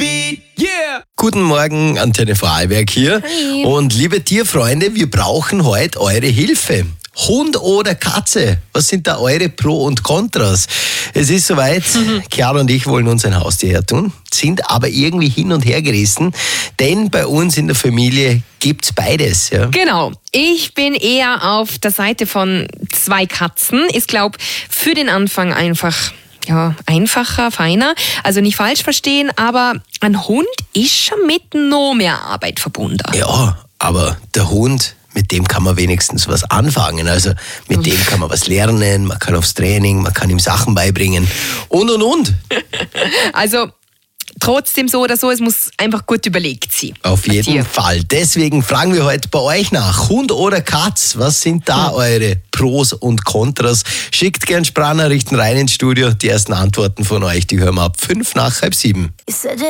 beat, yeah! Guten Morgen, Antenne Vorarlberg hier. Hi. Und liebe Tierfreunde, wir brauchen heute eure Hilfe. Hund oder Katze? Was sind da eure Pro und Kontras? Es ist soweit, Chiara und ich wollen uns ein Haustier hertun, sind aber irgendwie hin und her gerissen, denn bei uns in der Familie gibt's beides. Ja? Genau. Ich bin eher auf der Seite von 2 Katzen. Ich glaube, für den Anfang einfach einfacher, feiner. Also nicht falsch verstehen, aber ein Hund ist schon mit noch mehr Arbeit verbunden. Ja, aber der Hund, mit dem kann man wenigstens was anfangen. Also mit dem kann man was lernen, man kann aufs Training, man kann ihm Sachen beibringen und. Also trotzdem so oder so, es muss einfach gut überlegt sein. Auf jeden Fall. Deswegen fragen wir heute bei euch nach. Hund oder Katz? Was sind da eure Pros und Kontras? Schickt gern Sprachnachrichten rein ins Studio. Die ersten Antworten von euch, die hören wir ab 6:55.